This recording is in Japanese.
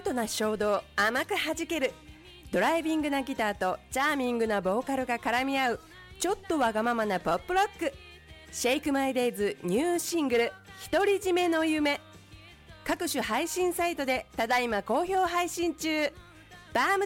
ートな衝動甘く弾ける、ドライビングなギターとチャーミングなボーカルが絡み合うちょっとわがままなポップロック。シェイクマイデイズニューシングル独り占めの夢、各種配信サイトでただいま好評配信中。バーム